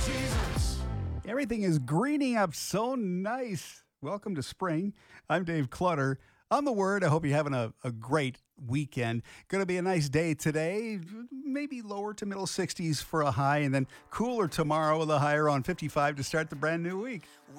Everything is greening up so nice. Welcome to spring. I'm Dave Clutter. On the word, I hope you're having a great weekend. Going to be a nice day today, maybe lower to middle 60s for a high, and then cooler tomorrow with a high around 55 to start the brand new week.